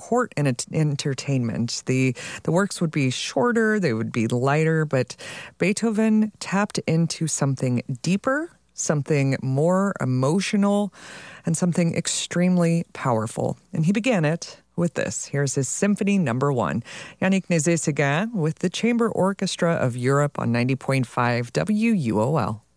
court and entertainment. The works would be shorter, they would be lighter, but Beethoven tapped into something deeper, something more emotional, and something extremely powerful. And he began it with this. Here's his Symphony No. 1. Yannick Nézet-Séguin with the Chamber Orchestra of Europe on 90.5 WUOL.